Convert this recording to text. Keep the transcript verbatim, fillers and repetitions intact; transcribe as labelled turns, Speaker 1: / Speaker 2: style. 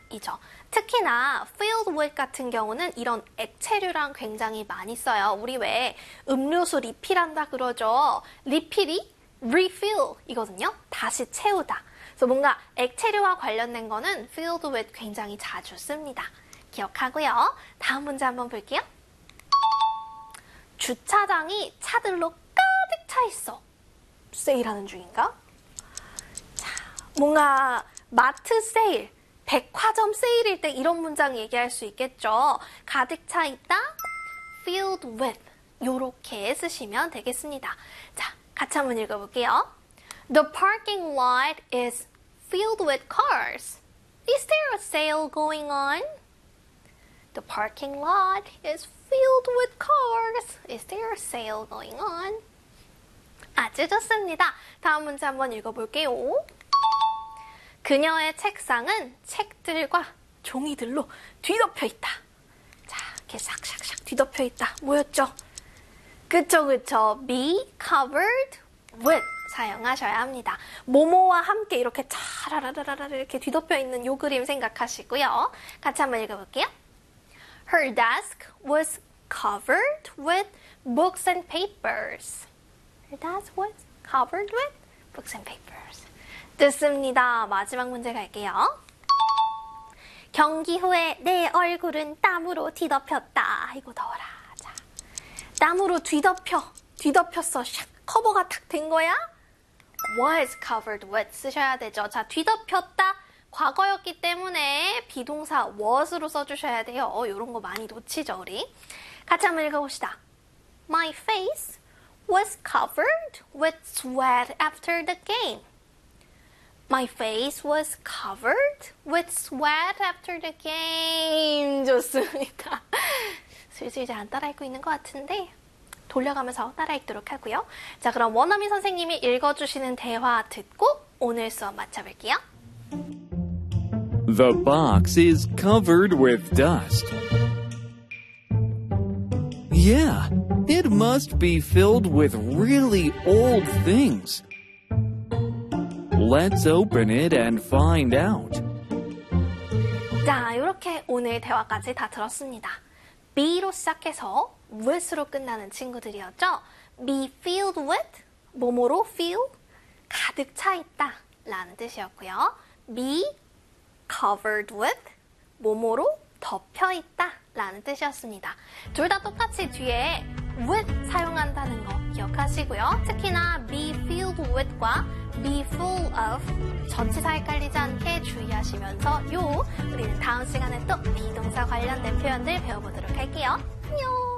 Speaker 1: 이죠. 특히나 filled with 같은 경우는 이런 액체류랑 굉장히 많이 써요. 우리 왜 음료수 리필한다 그러죠. 리필이 refill 이거든요. 다시 채우다. 그래서 뭔가 액체류와 관련된 거는 filled with 굉장히 자주 씁니다. 기억하고요. 다음 문제 한번 볼게요. 주차장이 차들로 가득 차 있어. 세일하는 중인가? 자, 뭔가 마트 세일, 백화점 세일일 때 이런 문장 얘기할 수 있겠죠. 가득 차 있다, filled with 요렇게 쓰시면 되겠습니다. 자, 같이 한번 읽어볼게요. The parking lot is filled with cars. Is there a sale going on? The parking lot is filled with cars. Is there a sale going on? 아주 좋습니다. 다음 문제 한번 읽어볼게요. 그녀의 책상은 책들과 종이들로 뒤덮여 있다. 자, 이렇게 샥샥샥 뒤덮여 있다. 뭐였죠? 그쵸, 그쵸. be covered with 사용하셔야 합니다. 모모와 함께 이렇게 차라라라라 이렇게 뒤덮여 있는 요 그림 생각하시고요. 같이 한번 읽어볼게요. Her desk was covered with books and papers. Her desk was covered with books and papers. 듣습니다. 마지막 문제 갈게요. 경기 후에 내 얼굴은 땀으로 뒤덮였다. 아이고 더워라. 자, 땀으로 뒤덮여. 뒤덮였어. 샥. 커버가 탁 된 거야? was covered with 쓰셔야 되죠. 자, 뒤덮였다. 과거였기 때문에 비동사 was로 써주셔야 돼요. 이런 거 많이 놓치죠, 우리. 같이 한번 읽어봅시다. My face was covered with sweat after the game. My face was covered with sweat after the game. 좋습니다. 슬슬 잘 안 따라 읽고 있는 것 같은데 돌려가면서 따라 읽도록 하고요. 자, 그럼 원어민 선생님이 읽어주시는 대화 듣고 오늘 수업 마쳐볼게요.
Speaker 2: The box is covered with dust. Yeah, it must be filled with really old things. Let's open it and find out.
Speaker 1: 자, 이렇게 오늘 대화까지 다 들었습니다. be로 시작해서 with로 끝나는 친구들이었죠. be filled with, 뭐뭐로 fill, 가득 차 있다 라는 뜻이었고요. be covered with, 뭐뭐로 덮여 있다 라는 뜻이었습니다. 둘 다 똑같이 뒤에 with 사용한다는 거 기억하시고요. 특히나 be filled with과 be full of 전치사 헷갈리지 않게 주의하시면서 요 우리는 다음 시간에 또 비동사 관련된 표현들 배워보도록 할게요. 안녕!